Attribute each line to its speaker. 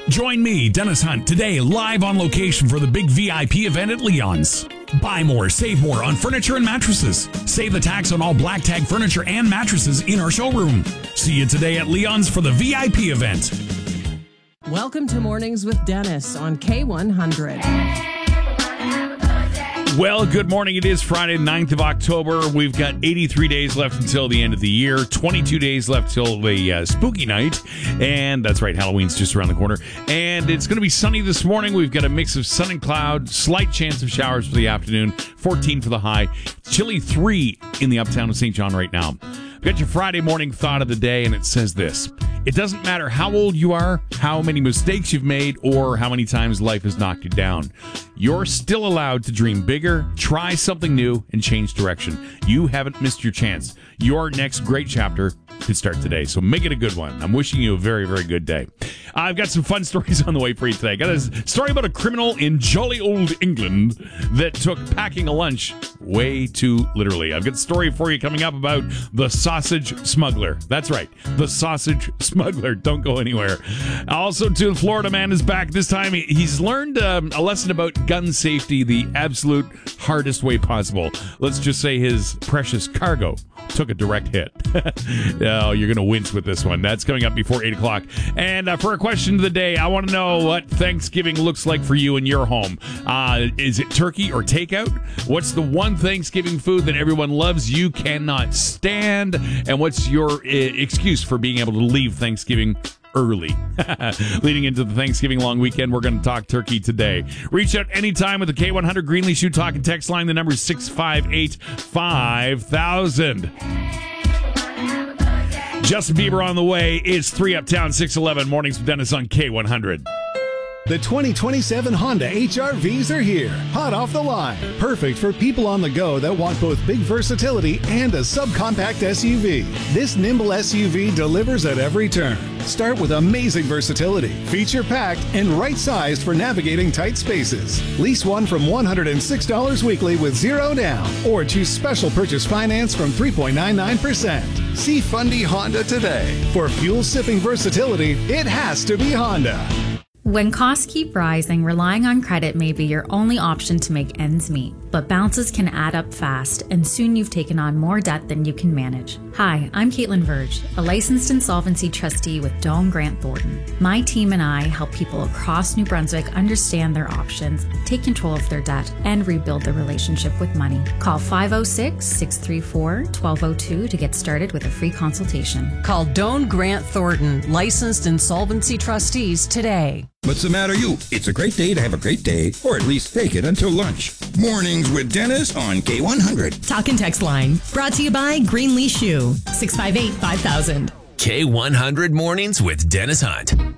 Speaker 1: Join me, Dennis Hunt, today live on location for the big VIP event at Leon's. Buy more, save more on furniture and mattresses. Save the tax on all black tag furniture and mattresses in our showroom. See you today at Leon's for the VIP event.
Speaker 2: Welcome to Mornings with Dennis on K100.
Speaker 1: Well, good morning. It is Friday, 9th of October. We've got 83 days left until the end of the year, 22 days left till the spooky night. And that's right, Halloween's just around the corner. And it's going to be sunny this morning. We've got a mix of sun and cloud, slight chance of showers for the afternoon, 14 for the high. Chilly 3 in the uptown of St. John right now. We've got your Friday morning thought of the day, and it says this. It doesn't matter how old you are, how many mistakes you've made, or how many times life has knocked you down. You're still allowed to dream bigger, try something new, and change direction. You haven't missed your chance. Your next great chapter could start today, so make it a good one. I'm wishing you a very, very good day. I've got some fun stories on the way for you today. I got a story about a criminal in jolly old England that took packing a lunch way too literally. I've got a story for you coming up about the sausage smuggler. That's right, the sausage smuggler. Don't go anywhere. Also, too, the Florida man is back. This time, he's learned a lesson about gun safety the absolute hardest way possible. Let's just say his precious cargo took a direct hit. Oh, you're going to wince with this one. That's coming up before 8 o'clock. And for a question of the day, I want to know what Thanksgiving looks like for you in your home. Is it turkey or takeout? What's the one Thanksgiving food that everyone loves you cannot stand? And what's your excuse for being able to leave Thanksgiving early? Leading into the Thanksgiving long weekend, we're going to talk turkey today. Reach out anytime with the K100 Greenlee Shoe Talk and text line. The number is 658-5000. Justin Bieber on the way. It's 3 Uptown 611 Mornings with Dennis on K100.
Speaker 3: The 2027 Honda HR-Vs are here, hot off the line. Perfect for people on the go that want both big versatility and a subcompact SUV. This nimble SUV delivers at every turn. Start with amazing versatility, feature-packed, and right-sized for navigating tight spaces. Lease one from $106 weekly with zero down, or choose special purchase finance from 3.99%. See Fundy Honda today. For fuel-sipping versatility, it has to be Honda.
Speaker 4: When costs keep rising, relying on credit may be your only option to make ends meet. But bounces can add up fast, and soon you've taken on more debt than you can manage. Hi, I'm Caitlin Verge, a licensed insolvency trustee with Doane Grant Thornton. My team and I help people across New Brunswick understand their options, take control of their debt, and rebuild their relationship with money. Call 506-634-1202 to get started with a free consultation.
Speaker 2: Call Doane Grant Thornton, licensed insolvency trustees today.
Speaker 5: What's the matter, you? It's a great day to have a great day, or at least fake it until lunch. Mornings with Dennis on K100.
Speaker 6: Talk and text line. Brought to you by Greenlee Shoe. 658-5000.
Speaker 7: K100 Mornings with Dennis Hunt.